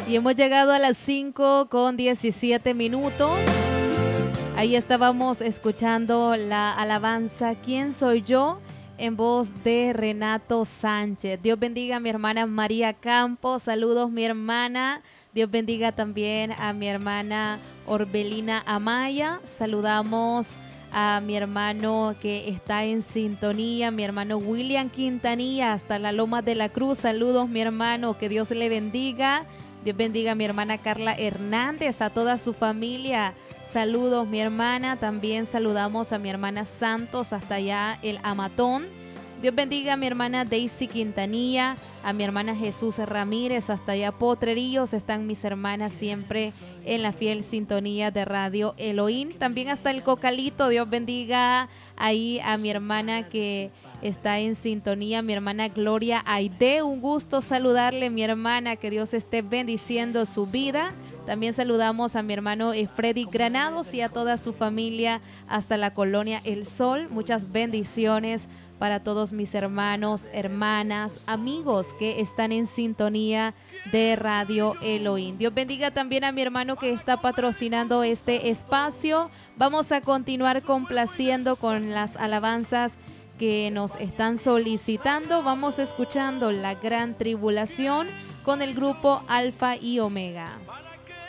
Y hemos llegado a las 5:17. Ahí estábamos escuchando la alabanza ¿Quién soy yo?, en voz de Renato Sánchez. Dios bendiga a mi hermana María Campos. Saludos, mi hermana. Dios bendiga también a mi hermana Orbelina Amaya. Saludamos a mi hermano que está en sintonía, mi hermano William Quintanilla, hasta la Loma de la Cruz. Saludos, mi hermano, que Dios le bendiga. Dios bendiga a mi hermana Carla Hernández, a toda su familia. Saludos, mi hermana. También saludamos a mi hermana Santos, hasta allá el Amatón. Dios bendiga a mi hermana Daisy Quintanilla, a mi hermana Jesús Ramírez, hasta allá Potrerillos. Están mis hermanas siempre en la fiel sintonía de Radio Elohim. También hasta el Cocalito. Dios bendiga ahí a mi hermana que está en sintonía, mi hermana Gloria Aide. Un gusto saludarle, mi hermana, que Dios esté bendiciendo su vida. También saludamos a mi hermano Freddy Granados y a toda su familia hasta la colonia El Sol. Muchas bendiciones para todos mis hermanos, hermanas, amigos que están en sintonía de Radio Elohim. Dios bendiga también a mi hermano que está patrocinando este espacio. Vamos a continuar complaciendo con las alabanzas que nos están solicitando. Vamos escuchando La Gran Tribulación con el grupo Alfa y Omega.